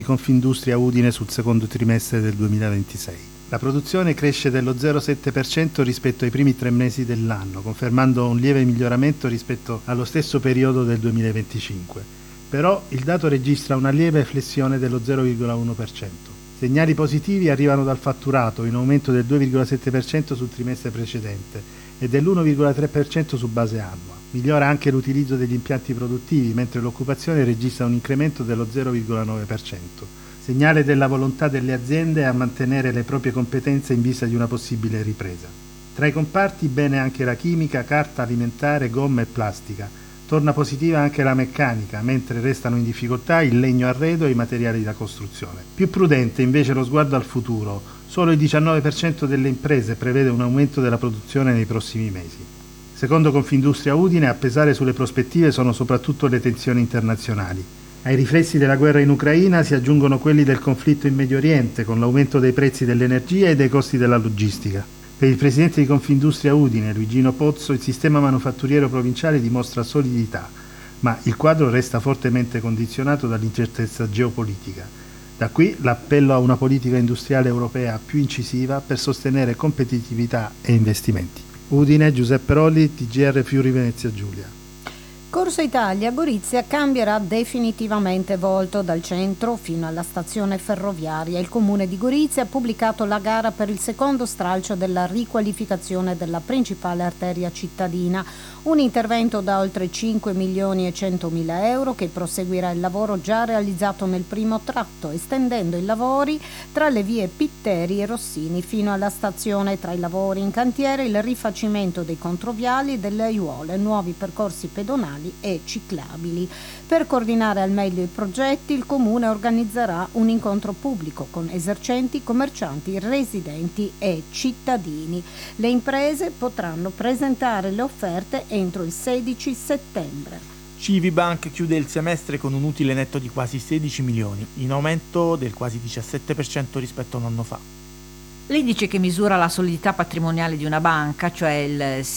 Confindustria Udine sul secondo trimestre del 2026. La produzione cresce dello 0,7% rispetto ai primi 3 mesi dell'anno, confermando un lieve miglioramento rispetto allo stesso periodo del 2025. Però il dato registra una lieve flessione dello 0,1%. Segnali positivi arrivano dal fatturato, in aumento del 2,7% sul trimestre precedente e dell'1,3% su base annua. Migliora anche l'utilizzo degli impianti produttivi, mentre l'occupazione registra un incremento dello 0,9%. Segnale della volontà delle aziende a mantenere le proprie competenze in vista di una possibile ripresa. Tra i comparti bene anche la chimica, carta alimentare, gomma e plastica. Torna positiva anche la meccanica, mentre restano in difficoltà il legno arredo e i materiali da costruzione. Più prudente invece lo sguardo al futuro. Solo il 19% delle imprese prevede un aumento della produzione nei prossimi mesi. Secondo Confindustria Udine, a pesare sulle prospettive sono soprattutto le tensioni internazionali. Ai riflessi della guerra in Ucraina si aggiungono quelli del conflitto in Medio Oriente, con l'aumento dei prezzi dell'energia e dei costi della logistica. Per il presidente di Confindustria Udine, Luigino Pozzo, il sistema manufatturiero provinciale dimostra solidità, ma il quadro resta fortemente condizionato dall'incertezza geopolitica. Da qui l'appello a una politica industriale europea più incisiva per sostenere competitività e investimenti. Udine, Giuseppe Rolli, TGR Friuli Venezia Giulia. Corsa Italia Gorizia cambierà definitivamente volto dal centro fino alla stazione ferroviaria. Il comune di Gorizia ha pubblicato la gara per il secondo stralcio della riqualificazione della principale arteria cittadina, un intervento da oltre 5 milioni e 100 mila euro che proseguirà il lavoro già realizzato nel primo tratto, estendendo i lavori tra le vie Pitteri e Rossini fino alla stazione. Tra i lavori in cantiere il rifacimento dei controviali e delle aiuole, nuovi percorsi pedonali e ciclabili. Per coordinare al meglio i progetti, il Comune organizzerà un incontro pubblico con esercenti, commercianti, residenti e cittadini. Le imprese potranno presentare le offerte entro il 16 settembre. Civibank chiude il semestre con un utile netto di quasi 16 milioni, in aumento del quasi 17% rispetto a un anno fa. L'indice che misura la solidità patrimoniale di una banca, cioè il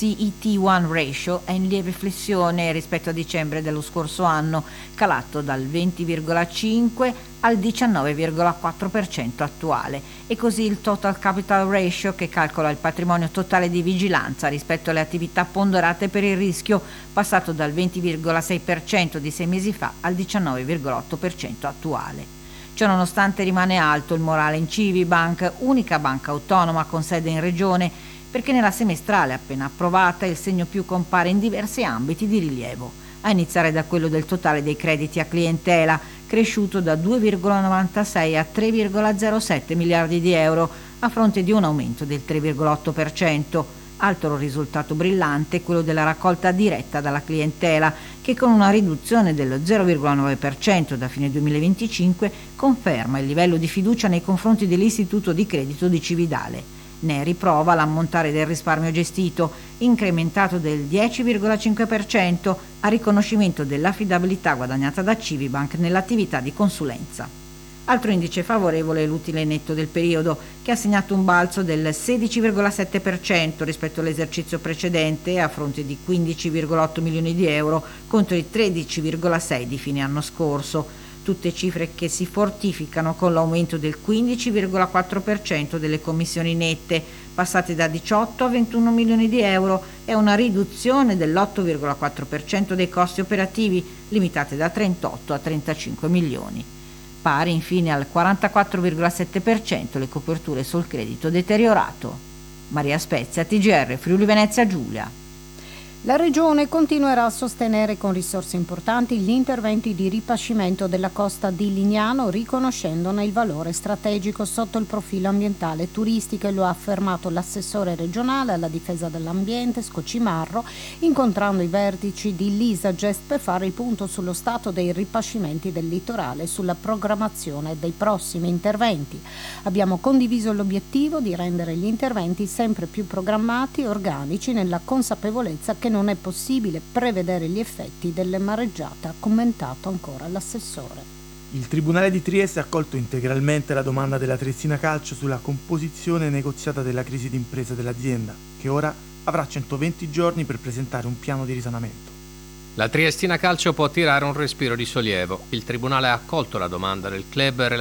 CET1 ratio, è in lieve flessione rispetto a dicembre dello scorso anno, calato dal 20,5 al 19,4% attuale, e così il total capital ratio, che calcola il patrimonio totale di vigilanza rispetto alle attività ponderate per il rischio, passato dal 20,6% di 6 mesi fa al 19,8% attuale. Ciononostante rimane alto il morale in Civibank, unica banca autonoma con sede in regione, perché nella semestrale appena approvata il segno più compare in diversi ambiti di rilievo, a iniziare da quello del totale dei crediti a clientela, cresciuto da 2,96 a 3,07 miliardi di euro, a fronte di un aumento del 3,8%. Altro risultato brillante è quello della raccolta diretta dalla clientela, che con una riduzione dello 0,9% da fine 2025 conferma il livello di fiducia nei confronti dell'istituto di credito di Cividale. Ne riprova l'ammontare del risparmio gestito, incrementato del 10,5% a riconoscimento dell'affidabilità guadagnata da Civibank nell'attività di consulenza. Altro indice favorevole è l'utile netto del periodo, che ha segnato un balzo del 16,7% rispetto all'esercizio precedente, a fronte di 15,8 milioni di euro contro i 13,6 di fine anno scorso. Tutte cifre che si fortificano con l'aumento del 15,4% delle commissioni nette, passate da 18 a 21 milioni di euro, e una riduzione dell'8,4% dei costi operativi, limitate da 38 a 35 milioni. Pari infine al 44,7% le coperture sul credito deteriorato. Maria Spezia, TGR Friuli Venezia Giulia. La Regione continuerà a sostenere con risorse importanti gli interventi di ripascimento della costa di Lignano, riconoscendone il valore strategico sotto il profilo ambientale e turistico, e lo ha affermato l'assessore regionale alla difesa dell'ambiente Scocimarro, incontrando i vertici di Lisagest per fare il punto sullo stato dei ripascimenti del litorale e sulla programmazione dei prossimi interventi. Abbiamo condiviso l'obiettivo di rendere gli interventi sempre più programmati e organici, nella consapevolezza che non è possibile prevedere gli effetti delle mareggiate, ha commentato ancora l'assessore. Il Tribunale di Trieste ha accolto integralmente la domanda della Triestina Calcio sulla composizione negoziata della crisi d'impresa dell'azienda, che ora avrà 120 giorni per presentare un piano di risanamento. La Triestina Calcio può tirare un respiro di sollievo. Il Tribunale ha accolto la domanda del club